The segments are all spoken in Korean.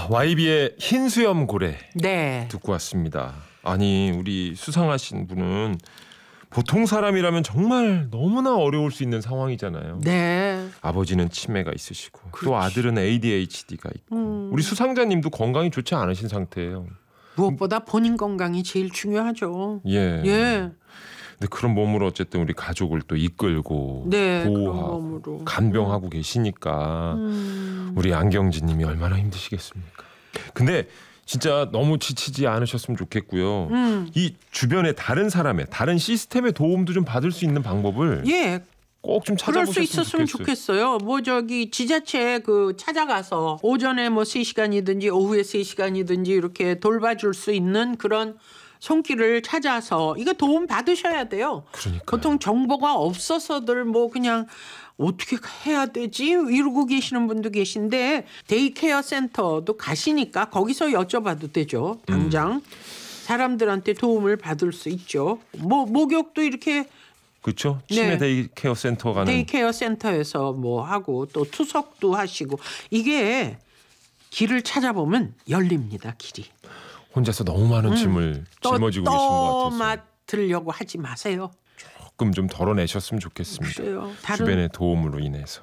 YB의 흰 수염 고래 네. 듣고 왔습니다. 아니 우리 수상하신 분은 보통 사람이라면 정말 너무나 어려울 수 있는 상황이잖아요. 네. 아버지는 치매가 있으시고 그렇지. 또 아들은 ADHD가 있고 우리 수상자님도 건강이 좋지 않으신 상태예요. 무엇보다 본인 건강이 제일 중요하죠. 예. 예. 근데 그런 몸으로 어쨌든 우리 가족을 또 이끌고 네, 그런 보호하고 몸으로. 간병하고 계시니까 우리 안경진님이 얼마나 힘드시겠습니까? 근데 진짜 너무 지치지 않으셨으면 좋겠고요. 이 주변에 다른 사람의 다른 시스템의 도움도 좀 받을 수 있는 방법을 예. 꼭 좀 그럴 수 찾아보셨으면 있었으면 좋겠어요. 뭐 저기 지자체 찾아가서 오전에 뭐 3시간이든지 오후에 3시간이든지 이렇게 돌봐줄 수 있는 그런 손길을 찾아서 이거 도움 받으셔야 돼요. 그러니까요. 보통 정보가 없어서들 뭐 그냥 어떻게 해야 되지 이러고 계시는 분도 계신데 데이케어 센터도 가시니까 거기서 여쭤봐도 되죠. 당장 사람들한테 도움을 받을 수 있죠. 뭐 목욕도 이렇게 그렇죠. 치매 네. 데이케어 센터 가는 데이케어 센터에서 뭐 하고 또 투석도 하시고 이게 길을 찾아보면 열립니다. 길이. 혼자서 너무 많은 짐을 짊어지고 계신 것 또 같아서 맡으려고 하지 마세요. 조금 좀 덜어내셨으면 좋겠습니다. 그래요. 주변의 도움으로 인해서.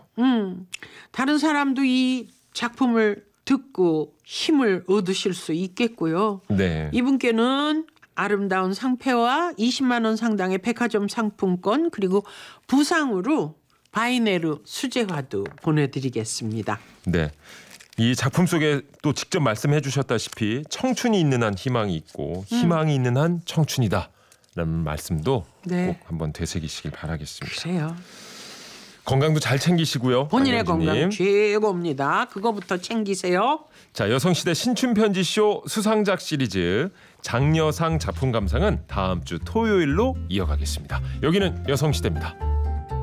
다른 사람도 이 작품을 듣고 힘을 얻으실 수 있겠고요. 네. 이분께는 아름다운 상패와 20만 원 상당의 백화점 상품권 그리고 부상으로 바이네르 수제화도 보내드리겠습니다. 네. 이 작품 속에 또 직접 말씀해 주셨다시피 청춘이 있는 한 희망이 있고 희망이 있는 한 청춘이다 라는 말씀도 네. 꼭 한번 되새기시길 바라겠습니다. 그래요. 건강도 잘 챙기시고요. 본인의 안경진님. 건강 최고입니다. 그거부터 챙기세요. 자, 여성시대 신춘편지쇼 수상작 시리즈 장려상 작품 감상은 다음 주 토요일로 이어가겠습니다. 여기는 여성시대입니다.